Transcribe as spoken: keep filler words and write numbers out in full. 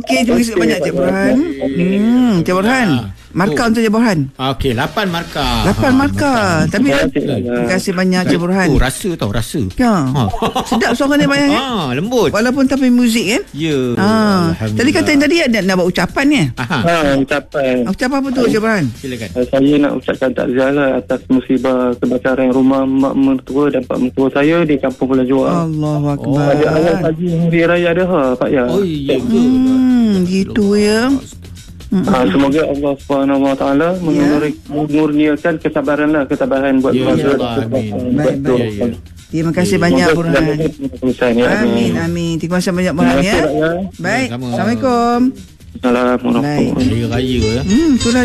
Okey, terima kasih banyak Cik Burhan. Hmm, Cik Burhan. Markah untuk Cik Burhan. Okey, lapan markah. lapan Ha, markah. Tapi terima kasih banyak Cik Burhan. Oh, rasa tau, rasa. Ya. Ha. Sedap suara dia banyak ya. Ha, lembut. Walaupun tapi muzik kan. Ya. Ha. Tadi kata yang tadi ada nak buat ucapan ni. Aha. Ha, ucapan. Ucapan apa tu Cik Burhan? Silakan. Uh, saya nak ucapkan takziah lah atas musibah kebakaran rumah mak mertua dan pak mertua saya di Kampung Pulau Jual. Allahu Oh. akbar. Pada awal pagi hari raya dah ha, Pak Ya. Oh, iya ke? Hmm, gitu ya. Ha, semoga Allah Subhanahu Wa Taala mengurni- mengurniakan kesabaran lah, kesabaran buat Ya, keluarga. Allah, amin. Buat Baik, tu. baik. Terima kasih banyak Semoga Burhan. selesai ni. Amin, amin. Terima kasih banyak Burhan ya. Terima kasih, Pak Ya. Baik. Sama. Assalamualaikum. Assalamualaikum. Hari raya ya. Hmm, itulah